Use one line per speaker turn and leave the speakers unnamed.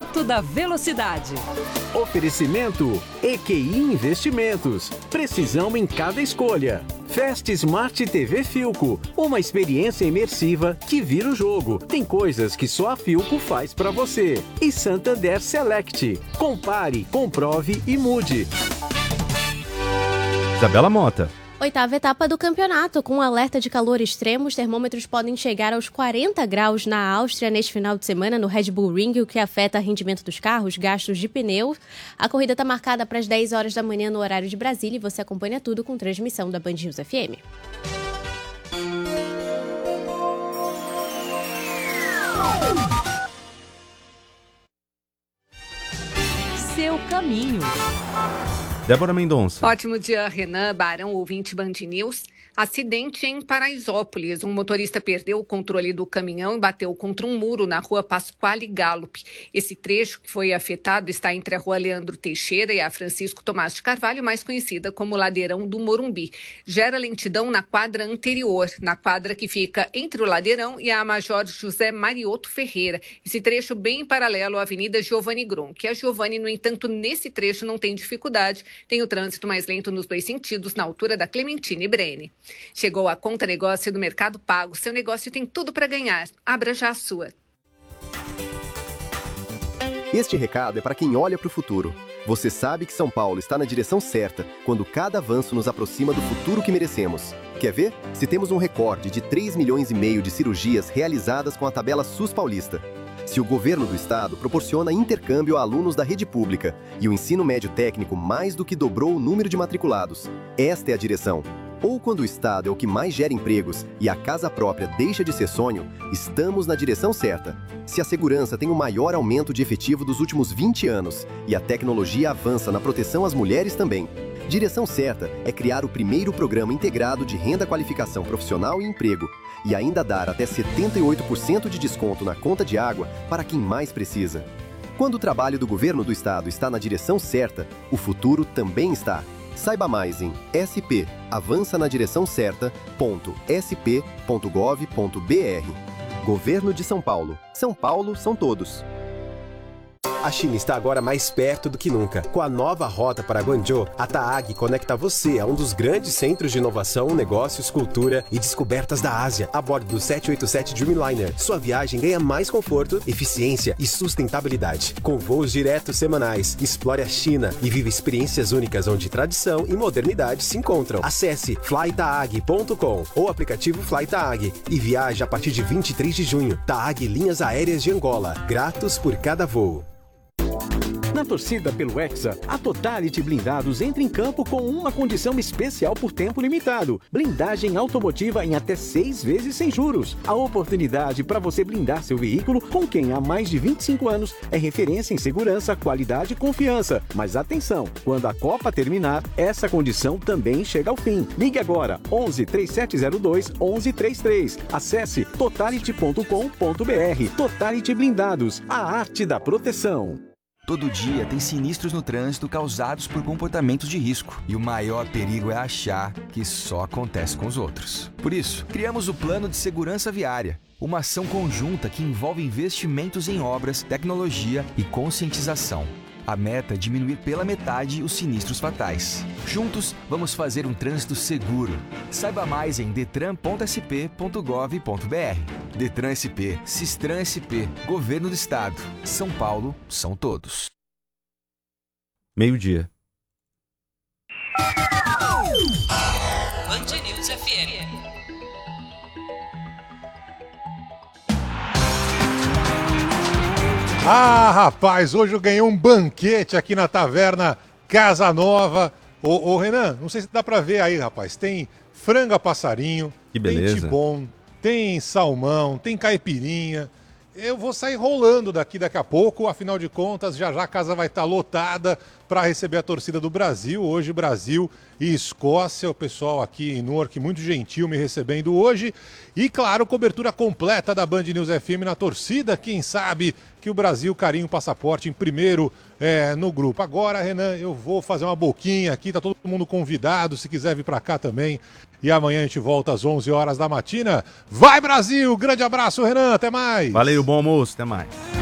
Alto da Velocidade.
Oferecimento EQI Investimentos. Precisão em cada escolha. Fast Smart TV Philco. Uma experiência imersiva que vira o jogo. Tem coisas que só a Philco faz pra você. E Santander Select. Compare, comprove e mude.
Isabela Mota.
Oitava etapa do campeonato. Com um alerta de calor extremo, os termômetros podem chegar aos 40 graus na Áustria neste final de semana no Red Bull Ring, o que afeta o rendimento dos carros, gastos de pneu. A corrida está marcada para as 10 horas da manhã no horário de Brasília e você acompanha tudo com transmissão da Band News FM.
Seu caminho.
Débora Mendonça.
Ótimo dia, Renan, Barão, ouvinte Band News. Acidente em Paraisópolis. Um motorista perdeu o controle do caminhão e bateu contra um muro na rua Pasquale Gallup. Esse trecho que foi afetado está entre a rua Leandro Teixeira e a Francisco Tomás de Carvalho, mais conhecida como Ladeirão do Morumbi. Gera lentidão na quadra anterior, na quadra que fica entre o Ladeirão e a Major José Marioto Ferreira. Esse trecho bem paralelo à Avenida Giovanni Gronchi. A Giovanni, no entanto, nesse trecho não tem dificuldade. Tem o trânsito mais lento nos dois sentidos, na altura da Clementine Brene. Chegou a Conta Negócio do Mercado Pago. Seu negócio tem tudo para ganhar. Abra já a sua.
Este recado é para quem olha para o futuro. Você sabe que São Paulo está na direção certa quando cada avanço nos aproxima do futuro que merecemos. Quer ver? Se temos um recorde de 3,5 milhões de cirurgias realizadas com a tabela SUS paulista. Se o governo do estado proporciona intercâmbio a alunos da rede pública e o ensino médio técnico mais do que dobrou o número de matriculados. Esta é a direção. Ou quando o Estado é o que mais gera empregos e a casa própria deixa de ser sonho, estamos na direção certa. Se a segurança tem o maior aumento de efetivo dos últimos 20 anos e a tecnologia avança na proteção às mulheres também, direção certa é criar o primeiro programa integrado de renda, qualificação profissional e emprego e ainda dar até 78% de desconto na conta de água para quem mais precisa. Quando o trabalho do governo do Estado está na direção certa, o futuro também está. Saiba mais em sp-avançanadireção-certa.sp.gov.br. Governo de São Paulo. São Paulo são todos.
A China está agora mais perto do que nunca. Com a nova rota para Guangzhou, a TAAG conecta você a um dos grandes centros de inovação, negócios, cultura e descobertas da Ásia, a bordo do 787 Dreamliner. Sua viagem ganha mais conforto, eficiência e sustentabilidade. Com voos diretos semanais, explore a China e viva experiências únicas onde tradição e modernidade se encontram. Acesse flytaag.com ou aplicativo FlyTaag e viaje a partir de 23 de junho. TAAG Linhas Aéreas de Angola. Gratos por cada voo.
Na torcida pelo Hexa, a Totality Blindados entra em campo com uma condição especial por tempo limitado. Blindagem automotiva em até 6 vezes sem juros. A oportunidade para você blindar seu veículo com quem há mais de 25 anos é referência em segurança, qualidade e confiança. Mas atenção, quando a Copa terminar, essa condição também chega ao fim. Ligue agora, 11 3702 1133. Acesse totality.com.br. Totality Blindados, a arte da proteção.
Todo dia tem sinistros no trânsito causados por comportamentos de risco. E o maior perigo é achar que só acontece com os outros. Por isso, criamos o Plano de Segurança Viária. Uma ação conjunta que envolve investimentos em obras, tecnologia e conscientização. A meta é diminuir pela metade os sinistros fatais. Juntos, vamos fazer um trânsito seguro. Saiba mais em detran.sp.gov.br. Detran SP, Sistran SP, Governo do Estado. São Paulo são todos.
Meio-dia.
Band News FM.
Ah, rapaz, hoje eu ganhei um banquete aqui na taverna Casa Nova. Ô Renan, não sei se dá pra ver aí, rapaz. Tem frango a passarinho,
que beleza.
Tem tibom, tem salmão, tem caipirinha. Eu vou sair rolando daqui a pouco, afinal de contas, já a casa vai estar lotada para receber a torcida do Brasil. Hoje, Brasil e Escócia, o pessoal aqui em Newark muito gentil me recebendo hoje. E, claro, cobertura completa da Band News FM na torcida. Quem sabe que o Brasil carinha o passaporte em primeiro no grupo. Agora, Renan, eu vou fazer uma boquinha aqui, tá todo mundo convidado, se quiser vir para cá também. E amanhã a gente volta às 11 horas da matina. Vai, Brasil! Grande abraço, Renan, até mais!
Valeu, bom almoço, até mais.